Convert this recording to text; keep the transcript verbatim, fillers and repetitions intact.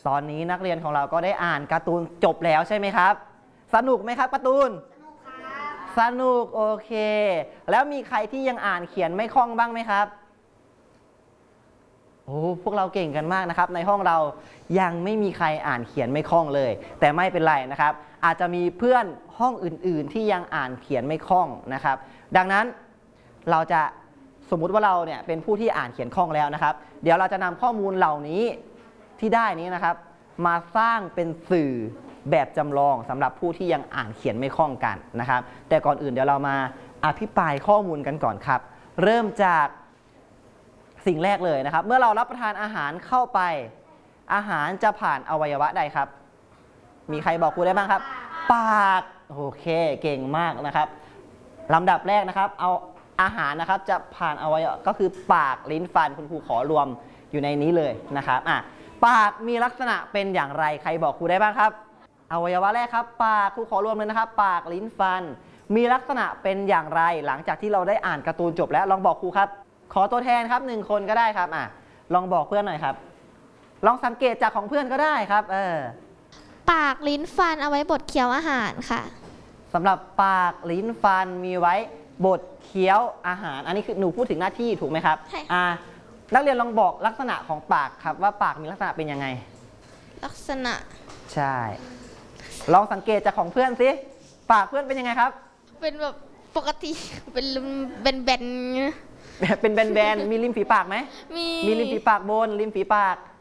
ตอนนี้นักเรียนของเราก็ได้อ่านการ์ตูนจบแล้วใช่ไหมครับสนุกไหมครับการ์ตูนสนุกโอเคแล้วมีใครที่ยังอ่านเขียนไม่คล่องบ้างไหมครับโอ้พวกเราเก่งกันมากนะครับในห้องเรายังไม่มีใครอ่านเขียนไม่คล่องเลยแต่ไม่เป็นไรนะครับอาจจะมีเพื่อนห้องอื่นๆที่ยังอ่านเขียนไม่คล่องนะครับดังนั้นเราจะสมมุติว่าเราเนี่ยเป็นผู้ที่อ่านเขียนคล่องแล้วนะครับเดี๋ยวเราจะนำข้อมูลเหล่านี้ที่ได้นี้นะครับมาสร้างเป็นสื่อแบบจำลองสำหรับผู้ที่ยังอ่านเขียนไม่คล่องกันนะครับแต่ก่อนอื่นเดี๋ยวเรามาอภิปรายข้อมูลกันก่อนครับเริ่มจากสิ่งแรกเลยนะครับเมื่อเรารับประทานอาหารเข้าไปอาหารจะผ่านอวัยวะใดครับมีใครบอกครูได้บ้างครับปากโอเคเก่งมากนะครับลำดับแรกนะครับเอาอาหารนะครับจะผ่านอวัยวะก็คือปากลิ้นฟันคุณครูขอรวมอยู่ในนี้เลยนะครับอ่ะปากมีลักษณะเป็นอย่างไรใครบอกครูได้บ้างครับอวัยวะแรกครับปากครูขอรวมเลยนะครับปากลิ้นฟันมีลักษณะเป็นอย่างไรหลังจากที่เราได้อ่านการ์ตูนจบแล้วลองบอกครูครับขอตัวแทนครับหนึ่งคนก็ได้ครับอ่ะลองบอกเพื่อนหน่อยครับลองสังเกตจากของเพื่อนก็ได้ครับเออปากลิ้นฟันเอาไว้บดเคี้ยวอาหารค่ะสำหรับปากลิ้นฟันมีไว้บดเคี้ยวอาหารอันนี้คือหนูพูดถึงหน้าที่ถูกไหมครับใช่อ่านักเรียนลองบอกลักษณะของปากครับว่าปากมีลักษณะเป็นยังไงลักษณะใช่ลองสังเกตจากของเพื่อนสิปากเพื่อนเป็นยังไงครับเป็นแบบปกติเป็นเป็นแบนเป็นแบนๆมีริมฝีปากไหมมีมีริมฝีปากบนริมฝีปาก